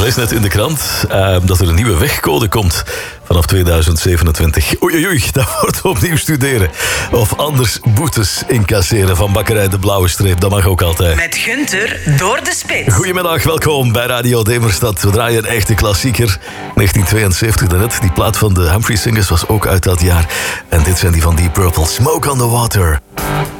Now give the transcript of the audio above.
lees net in de krant dat er een nieuwe wegcode komt vanaf 2027. Oei, dat wordt opnieuw studeren. Of anders boetes incasseren van bakkerij De Blauwe Streep. Dat mag ook altijd. Met Gunther door de spits. Goedemiddag, welkom bij Radio Demerstad. We draaien een echte klassieker. 1972 daarnet. Die plaat van de Humphrey Singers was ook uit dat jaar. En dit zijn die van Deep Purple. Smoke on the Water.